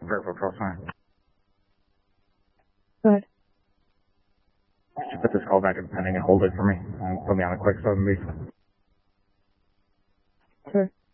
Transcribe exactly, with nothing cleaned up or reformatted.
Very for cross line. Go ahead. Could you put this call back in pending and hold it for me? And put me on a quick seven beat. Sure.